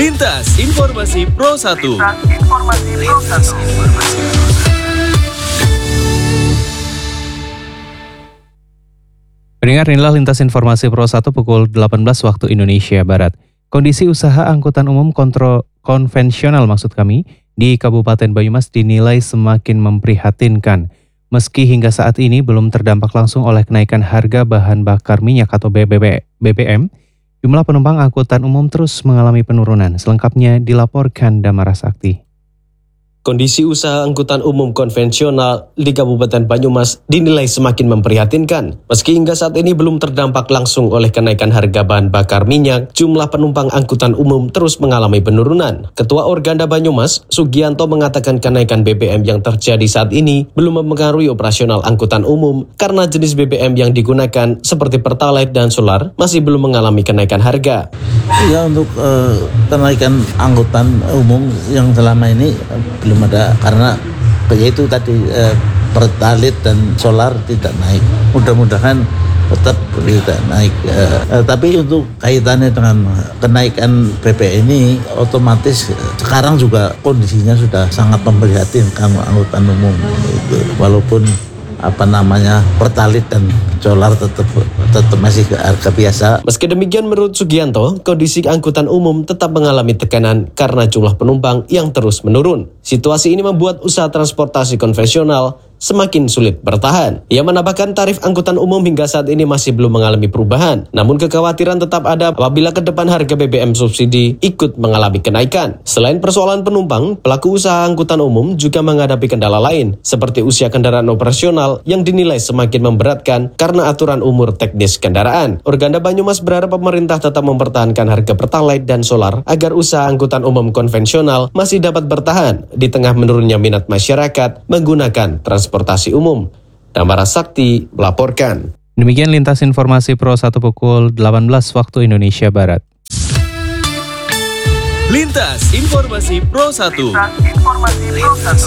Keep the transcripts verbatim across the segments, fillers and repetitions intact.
Lintas Informasi Pro satu. Informasi Pro satu. Pendengar, inilah Lintas Informasi Pro satu pukul delapan belas waktu Indonesia Barat. Kondisi usaha angkutan umum kontro konvensional maksud kami di Kabupaten Banyumas dinilai semakin memprihatinkan. Meski hingga saat ini belum terdampak langsung oleh kenaikan harga bahan bakar minyak atau B B M, jumlah penumpang angkutan umum terus mengalami penurunan. Selengkapnya dilaporkan Damara Sakti. Kondisi usaha angkutan umum konvensional di Kabupaten Banyumas dinilai semakin memprihatinkan. Meski hingga saat ini belum terdampak langsung oleh kenaikan harga bahan bakar minyak, jumlah penumpang angkutan umum terus mengalami penurunan. Ketua Organda Banyumas, Sugianto, mengatakan kenaikan B B M yang terjadi saat ini belum mempengaruhi operasional angkutan umum karena jenis B B M yang digunakan seperti Pertalite dan Solar masih belum mengalami kenaikan harga. Ya, untuk uh, kenaikan angkutan umum yang selama ini uh, belum ada karena yaitu tadi uh, Pertalite dan Solar tidak naik. Mudah-mudahan tetap tidak naik. Uh, uh, tapi untuk kaitannya dengan kenaikan B B M ini otomatis uh, sekarang juga kondisinya sudah sangat memprihatinkan angkutan umum. Itu, walaupun apa namanya Pertalite dan Solar tetap tetap masih ke harga biasa. Meski demikian, menurut Sugianto, kondisi angkutan umum tetap mengalami tekanan karena jumlah penumpang yang terus menurun. Situasi ini membuat usaha transportasi konvensional semakin sulit bertahan. Ia menambahkan tarif angkutan umum hingga saat ini masih belum mengalami perubahan. Namun kekhawatiran tetap ada apabila ke depan harga B B M subsidi ikut mengalami kenaikan. Selain persoalan penumpang, pelaku usaha angkutan umum juga menghadapi kendala lain, seperti usia kendaraan operasional yang dinilai semakin memberatkan karena aturan umur teknis kendaraan. Organda Banyumas berharap pemerintah tetap mempertahankan harga Pertalite dan Solar agar usaha angkutan umum konvensional masih dapat bertahan di tengah menurunnya minat masyarakat menggunakan transportasi umum. Damara Sakti melaporkan. Demikian Lintas Informasi Pro satu pukul delapan belas waktu Indonesia Barat. Lintas Informasi Pro satu. Lintas Informasi Pro satu.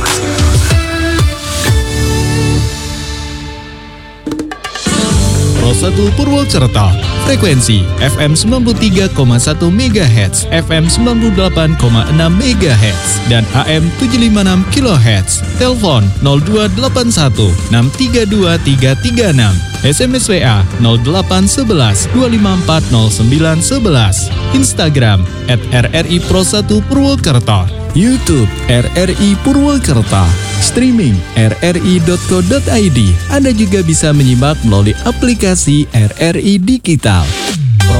Pro satu Purwokerto, frekuensi F M sembilan puluh tiga koma satu megahertz, F M sembilan puluh delapan koma enam megahertz, dan A M tujuh ratus lima puluh enam kilohertz. Telepon nol dua delapan satu enam tiga dua tiga tiga enam, S M S W A nol delapan satu satu dua lima empat nol sembilan satu satu, Instagram at R R I Pro satu Purwokerto, YouTube R R I Purwokerto, streaming r r i dot co dot i d. Anda juga bisa menyimak melalui aplikasi R R I Digital.